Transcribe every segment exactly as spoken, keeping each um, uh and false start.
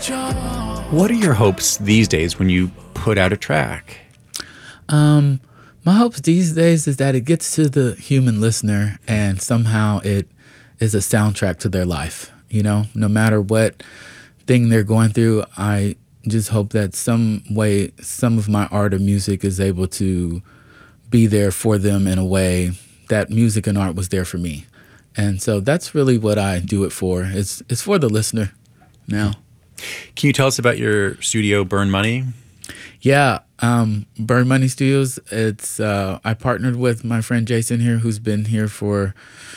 What are your hopes these days when you put out a track? Um, my hopes these days is that it gets to the human listener and somehow it is a soundtrack to their life. You know, no matter what thing they're going through, I just hope that some way, some of my art or music is able to be there for them in a way that music and art was there for me. And so that's really what I do it for. It's it's for the listener now. Can you tell us about your studio, Burn Money? Yeah, um, Burn Money Studios. It's uh, I partnered with my friend Jason here, who's been here for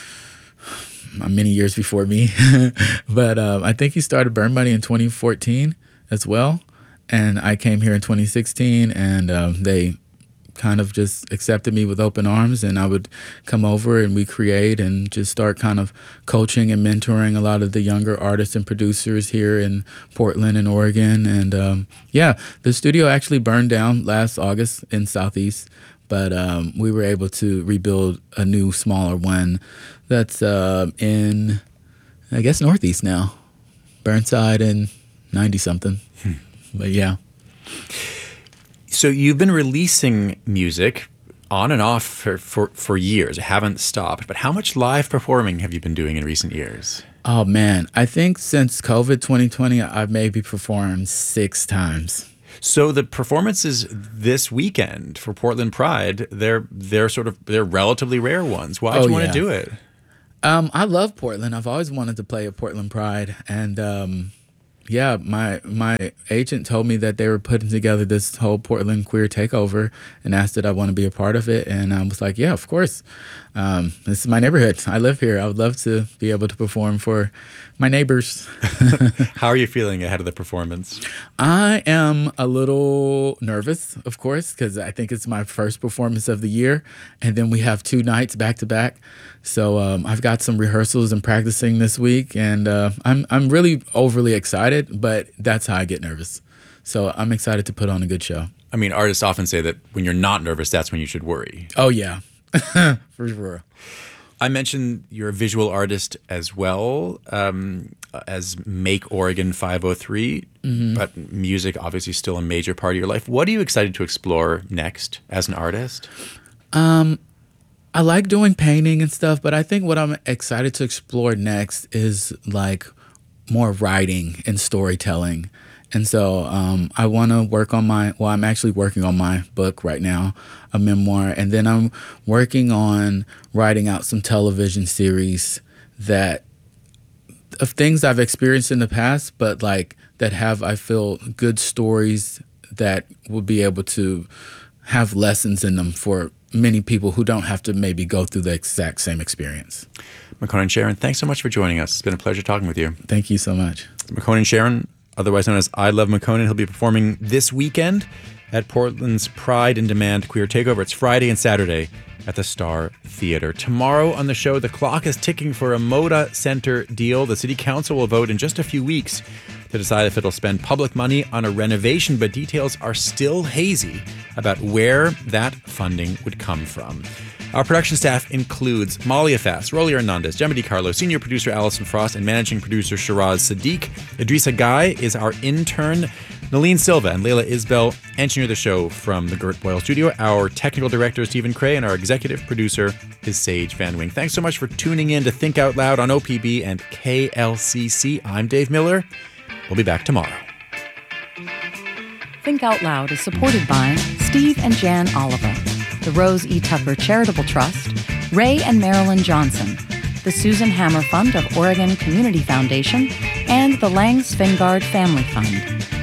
many years before me. But um, I think he started Burn Money in twenty fourteen as well. And I came here in twenty sixteen, and um, they kind of just accepted me with open arms, and I would come over and we create and just start kind of coaching and mentoring a lot of the younger artists and producers here in Portland and Oregon. And um, yeah, the studio actually burned down last August in Southeast, but um, we were able to rebuild a new, smaller one that's uh, in, I guess, Northeast now, Burnside and ninety-something. Hmm. But yeah. So you've been releasing music on and off for, for, for years, haven't stopped. But how much live performing have you been doing in recent years? Oh, man. I think since COVID twenty twenty, I've maybe performed six times. So the performances this weekend for Portland Pride, they're they're sort of they're relatively rare ones. Why did oh, you want yeah. to do it? Um, I love Portland. I've always wanted to play at Portland Pride, and um, yeah, my my agent told me that they were putting together this whole Portland queer takeover and asked did I want to be a part of it, and I was like, yeah, of course. Um, this is my neighborhood. I live here. I would love to be able to perform for my neighbors. How are you feeling ahead of the performance? I am a little nervous, of course, because I think it's my first performance of the year, and then we have two nights back to back. So um, I've got some rehearsals and practicing this week, and uh, I'm I'm really overly excited, but that's how I get nervous. So I'm excited to put on a good show. I mean, artists often say that when you're not nervous, that's when you should worry. Oh, yeah, for sure. I mentioned you're a visual artist as well um, as Make Oregon five oh three, mm-hmm. but music obviously still a major part of your life. What are you excited to explore next as an artist? Um. I like doing painting and stuff, but I think what I'm excited to explore next is like more writing and storytelling. And so um, I want to work on my, well, I'm actually working on my book right now, a memoir. And then I'm working on writing out some television series that, of things I've experienced in the past, but like that have, I feel, good stories that will be able to have lessons in them for many people who don't have to maybe go through the exact same experience. Makonnen Sharon, thanks so much for joining us. It's been a pleasure talking with you. Thank you so much. Makonnen Sharon, otherwise known as I Love Makonnen, he'll be performing this weekend at Portland's Pride in Demand Queer Takeover. It's Friday and Saturday at the Star Theater. Tomorrow on the show, the clock is ticking for a Moda Center deal. The City Council will vote in just a few weeks to decide if it'll spend public money on a renovation, but details are still hazy about where that funding would come from. Our production staff includes Malia Fass, Rolly Hernandez, Gemma DiCarlo, senior producer Allison Frost, and managing producer Shiraz Sadiq. Idrissa Guy is our intern. Nalene Silva and Layla Isbell engineer the show from the Gert Boyle studio. Our technical director is Stephen Cray, and our executive producer is Sage Van Wing. Thanks so much for tuning in to Think Out Loud on O P B and K L C C. I'm Dave Miller. We'll be back tomorrow. Think Out Loud is supported by Steve and Jan Oliver, the Rose E. Tucker Charitable Trust, Ray and Marilyn Johnson, the Susan Hammer Fund of Oregon Community Foundation, and the Lang Svengard Family Fund.